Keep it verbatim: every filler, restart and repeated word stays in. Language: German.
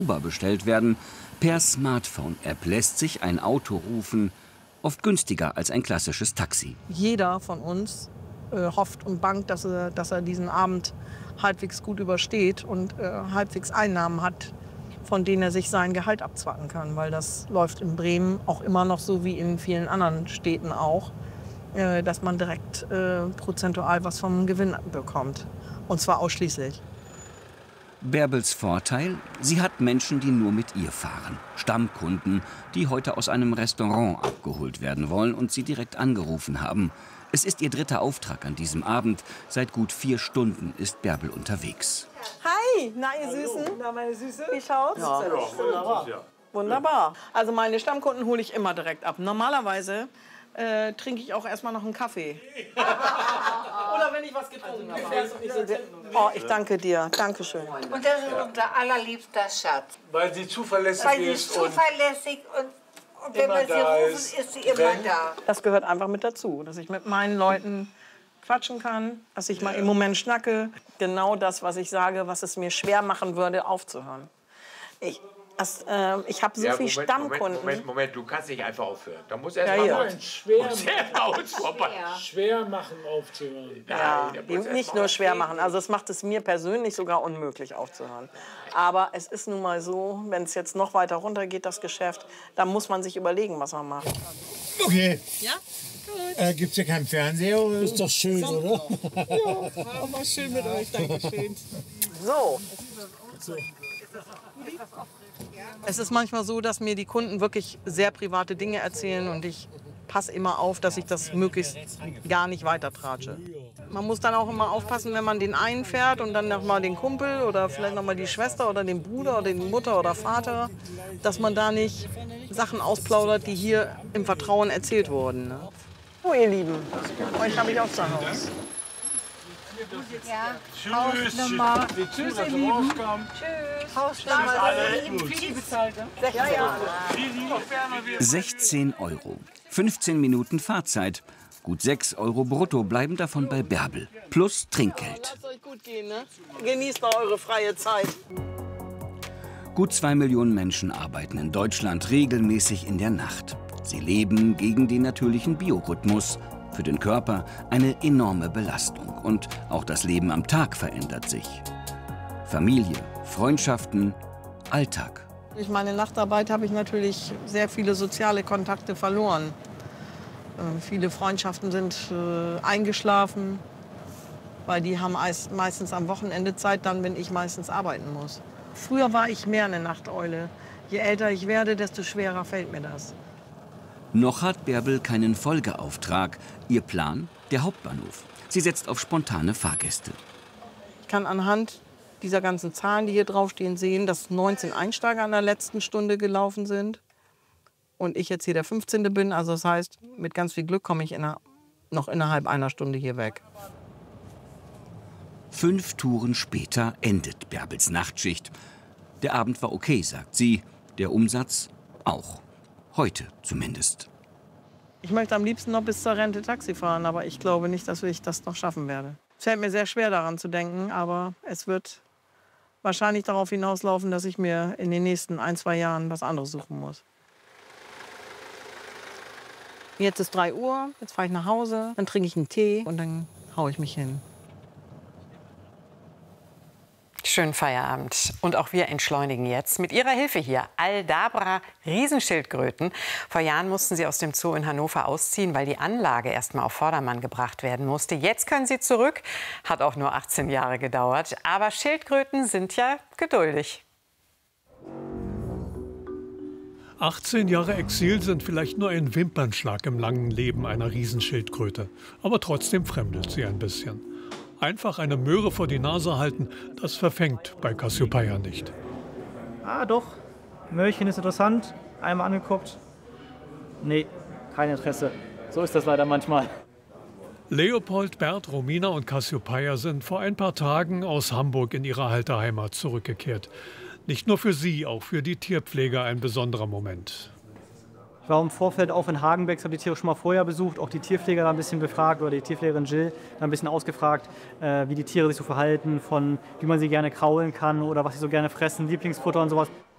Uber bestellt werden. Per Smartphone-App lässt sich ein Auto rufen, oft günstiger als ein klassisches Taxi. Jeder von uns äh, hofft und bangt, dass er, dass er diesen Abend halbwegs gut übersteht und äh, halbwegs Einnahmen hat, von denen er sich sein Gehalt abzwacken kann. Weil das läuft in Bremen auch immer noch so wie in vielen anderen Städten auch, äh, dass man direkt äh, prozentual was vom Gewinn bekommt. Und zwar ausschließlich. Bärbels Vorteil, sie hat Menschen, die nur mit ihr fahren. Stammkunden, die heute aus einem Restaurant abgeholt werden wollen und sie direkt angerufen haben. Es ist ihr dritter Auftrag an diesem Abend. Seit gut vier Stunden ist Bärbel unterwegs. Hi, na ihr Süßen. Na meine Süße. Wie schaut's? Ja, ja, wunderbar. Wunderbar. Also meine Stammkunden hole ich immer direkt ab. Normalerweise äh, trinke ich auch erstmal noch einen Kaffee. Oder wenn ich was getrunken habe. Oh, ich danke dir. Dankeschön. Und das ist unser allerliebster Schatz. Weil sie zuverlässig Weil sie ist. ist zuverlässig und, und wenn wir sie rufen, ist, ist sie immer wenn, da. Das gehört einfach mit dazu, dass ich mit meinen Leuten quatschen kann, dass ich mal im Moment schnacke. Genau das, was ich sage, was es mir schwer machen würde, aufzuhören. Ich, das, äh, ich habe so ja, viele Moment, Stammkunden. Moment, Moment, Moment, du kannst nicht einfach aufhören. Da muss erst Ja, mal ja. Nein, schwer, vorbei. schwer machen aufzuhören. Ja, Nein, muss nicht nur schwer machen. Also es macht es mir persönlich sogar unmöglich aufzuhören. Aber es ist nun mal so, wenn es jetzt noch weiter runter geht, das Geschäft, dann muss man sich überlegen, was man macht. Okay. Ja? Gut. Äh, gibt's hier keinen Fernseher? Oder? Ist doch schön, oder? Ja, war schön mit euch. Dankeschön. So. Es ist manchmal so, dass mir die Kunden wirklich sehr private Dinge erzählen und ich passe immer auf, dass ich das möglichst gar nicht weitertratsche. Man muss dann auch immer aufpassen, wenn man den einen fährt und dann noch mal den Kumpel oder vielleicht noch mal die Schwester oder den Bruder oder die Mutter oder Vater, dass man da nicht Sachen ausplaudert, die hier im Vertrauen erzählt wurden. Ne? Oh, ihr Lieben, euch habe ich auch zu Hause. Ja, Tschüss. Hausnummer. Tschüss, ihr Lieben. Tschüss. Hausnummer. Ja, ja. sechzehn Euro. fünfzehn Minuten Fahrzeit. Gut sechs Euro brutto bleiben davon bei Bärbel. Plus Trinkgeld. Lasst euch gut gehen, ne? Genießt mal eure freie Zeit. Gut zwei Millionen Menschen arbeiten in Deutschland regelmäßig in der Nacht. Sie leben gegen den natürlichen Biorhythmus. Für den Körper eine enorme Belastung. Und auch das Leben am Tag verändert sich. Familie, Freundschaften, Alltag. Durch meine Nachtarbeit habe ich natürlich sehr viele soziale Kontakte verloren. Äh, viele Freundschaften sind äh, eingeschlafen, weil die haben meistens am Wochenende Zeit, dann, wenn ich meistens arbeiten muss. Früher war ich mehr eine Nachteule. Je älter ich werde, desto schwerer fällt mir das. Noch hat Bärbel keinen Folgeauftrag. Ihr Plan? Der Hauptbahnhof. Sie setzt auf spontane Fahrgäste. Ich kann anhand dieser ganzen Zahlen, die hier draufstehen, sehen, dass neunzehn Einsteiger an der letzten Stunde gelaufen sind. Und ich jetzt hier der fünfzehnte bin. Also das heißt, mit ganz viel Glück komme ich in einer, noch innerhalb einer Stunde hier weg. Fünf Touren später endet Bärbels Nachtschicht. Der Abend war okay, sagt sie. Der Umsatz auch. Heute zumindest. Ich möchte am liebsten noch bis zur Rente Taxi fahren, aber ich glaube nicht, dass ich das noch schaffen werde. Es fällt mir sehr schwer, daran zu denken, aber es wird wahrscheinlich darauf hinauslaufen, dass ich mir in den nächsten ein, zwei Jahren was anderes suchen muss. Jetzt ist drei Uhr, jetzt fahre ich nach Hause, dann trinke ich einen Tee und dann haue ich mich hin. Schönen Feierabend. Und auch wir entschleunigen jetzt mit Ihrer Hilfe hier. Aldabra Riesenschildkröten. Vor Jahren mussten sie aus dem Zoo in Hannover ausziehen, weil die Anlage erst mal auf Vordermann gebracht werden musste. Jetzt können sie zurück. Hat auch nur achtzehn Jahre gedauert. Aber Schildkröten sind ja geduldig. achtzehn Jahre Exil sind vielleicht nur ein Wimpernschlag im langen Leben einer Riesenschildkröte. Aber trotzdem fremdelt sie ein bisschen. Einfach eine Möhre vor die Nase halten, das verfängt bei Cassiopeia nicht. Ah doch, Möhrchen ist interessant. Einmal angeguckt. Nee, kein Interesse. So ist das leider manchmal. Leopold, Bert, Romina und Cassiopeia sind vor ein paar Tagen aus Hamburg in ihre alte Heimat zurückgekehrt. Nicht nur für sie, auch für die Tierpfleger ein besonderer Moment. Ich war im Vorfeld auch in Hagenbeck, habe die Tiere schon mal vorher besucht, auch die Tierpfleger da ein bisschen befragt oder die Tierpflegerin Jill da ein bisschen ausgefragt, äh, wie die Tiere sich so verhalten, von wie man sie gerne kraulen kann oder was sie so gerne fressen, Lieblingsfutter und sowas.